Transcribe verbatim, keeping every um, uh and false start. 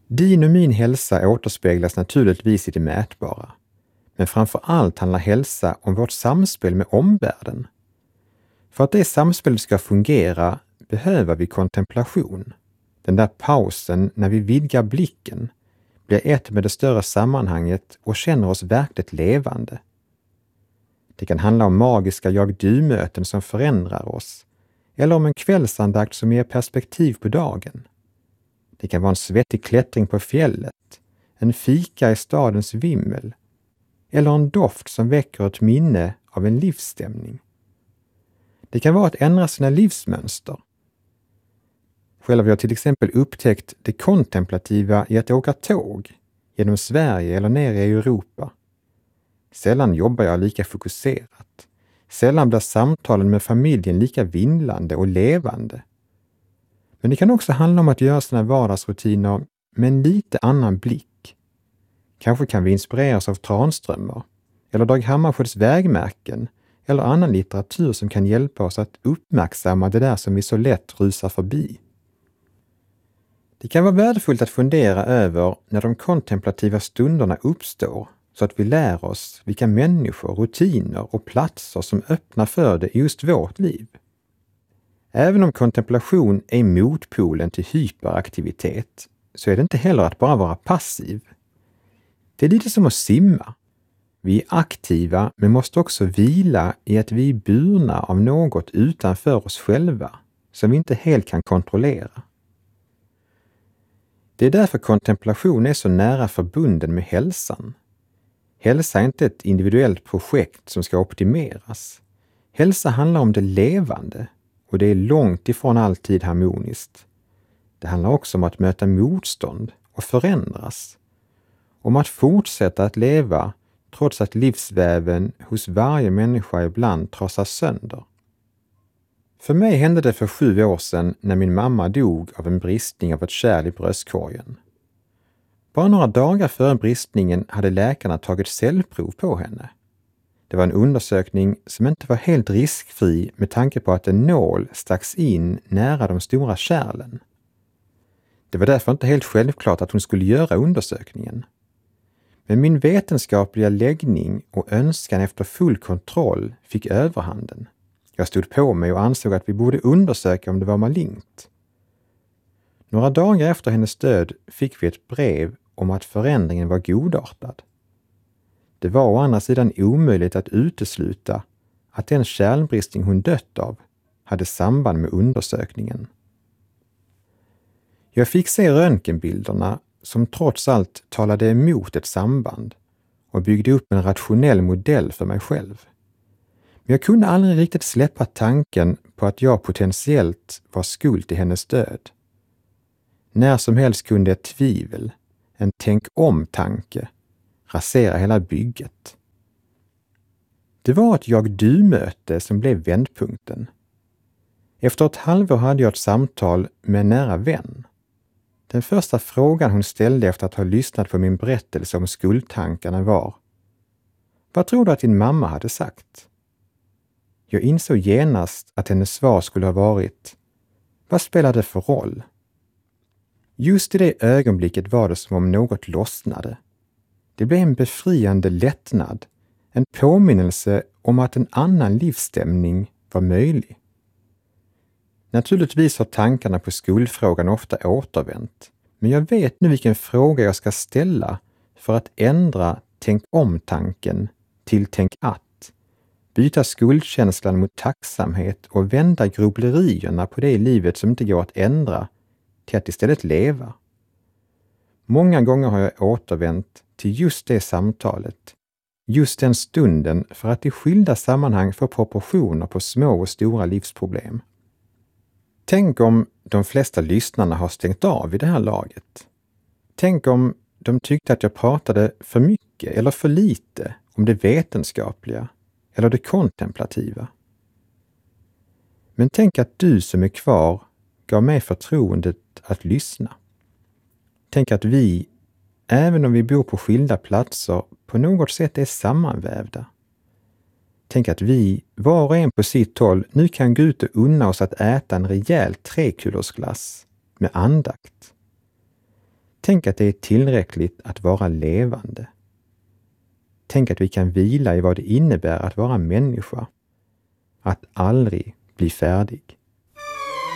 Din och min hälsa återspeglas naturligtvis i det mätbara. Men framför allt handlar hälsa om vårt samspel med omvärlden. För att det samspelet ska fungera behöver vi kontemplation. Den där pausen när vi vidgar blicken, blir ett med det större sammanhanget och känner oss verkligt levande. Det kan handla om magiska jag-du-möten som förändrar oss, eller om en kvällsandakt som ger perspektiv på dagen. Det kan vara en svettig klättring på fjället, en fika i stadens vimmel, eller en doft som väcker ett minne av en livsstämning. Det kan vara att ändra sina livsmönster. Själv har jag till exempel upptäckt det kontemplativa i att åka tåg genom Sverige eller ner i Europa. Sällan jobbar jag lika fokuserat. Sällan blir samtalen med familjen lika vindlande och levande. Men det kan också handla om att göra sina vardagsrutiner med en lite annan blick. Kanske kan vi inspireras av Tranströmer, eller Dag Hammarskjölds vägmärken, eller annan litteratur som kan hjälpa oss att uppmärksamma det där som vi så lätt rusar förbi. Det kan vara värdefullt att fundera över när de kontemplativa stunderna uppstår, så att vi lär oss vilka människor, rutiner och platser som öppnar för det i just vårt liv. Även om kontemplation är motpolen till hyperaktivitet, så är det inte heller att bara vara passiv. Det är lite som att simma. Vi är aktiva men måste också vila i att vi är burna av något utanför oss själva som vi inte helt kan kontrollera. Det är därför kontemplation är så nära förbunden med hälsan. Hälsa är inte ett individuellt projekt som ska optimeras. Hälsa handlar om det levande, och det är långt ifrån alltid harmoniskt. Det handlar också om att möta motstånd och förändras. Om att fortsätta att leva trots att livsväven hos varje människa ibland trasas sönder. För mig hände det för sju år sedan när min mamma dog av en bristning av ett kärl i bröstkorgen. Bara några dagar före bristningen hade läkarna tagit cellprov på henne. Det var en undersökning som inte var helt riskfri med tanke på att en nål stacks in nära de stora kärlen. Det var därför inte helt självklart att hon skulle göra undersökningen. Men min vetenskapliga läggning och önskan efter full kontroll fick överhanden. Jag stod på mig och ansåg att vi borde undersöka om det var malignt. Några dagar efter hennes död fick vi ett brev om att förändringen var godartad. Det var å andra sidan omöjligt att utesluta att den kärlbristning hon dött av hade samband med undersökningen. Jag fick se röntgenbilderna som trots allt talade emot ett samband och byggde upp en rationell modell för mig själv. Men jag kunde aldrig riktigt släppa tanken på att jag potentiellt var skuld till hennes död. När som helst kunde ett tvivel, en tänk-om-tanke, rasera hela bygget. Det var ett jag-du-möte som blev vändpunkten. Efter ett halvår hade jag ett samtal med en nära vän. Den första frågan hon ställde efter att ha lyssnat på min berättelse om skuldtankarna var: vad tror du att din mamma hade sagt? Jag insåg genast att hennes svar skulle ha varit: vad spelar det för roll? Just i det ögonblicket var det som om något lossnade. Det blev en befriande lättnad, en påminnelse om att en annan livsstämning var möjlig. Naturligtvis har tankarna på skuldfrågan ofta återvänt, men jag vet nu vilken fråga jag ska ställa för att ändra tänk-om-tanken till tänk-att, byta skuldkänslan mot tacksamhet och vända grubblerierna på det i livet som inte går att ändra till att istället leva. Många gånger har jag återvänt till just det samtalet, just den stunden, för att i skilda sammanhang få proportioner på små och stora livsproblem. Tänk om de flesta lyssnarna har stängt av i det här laget. Tänk om de tyckte att jag pratade för mycket eller för lite om det vetenskapliga eller det kontemplativa. Men tänk att du som är kvar gav mig förtroendet att lyssna. Tänk att vi, även om vi bor på skilda platser, på något sätt är sammanvävda. Tänk att vi, var och en på sitt håll, nu kan gå ut och unna oss att äta en rejäl trekulosglass med andakt. Tänk att det är tillräckligt att vara levande. Tänk att vi kan vila i vad det innebär att vara människa. Att aldrig bli färdig.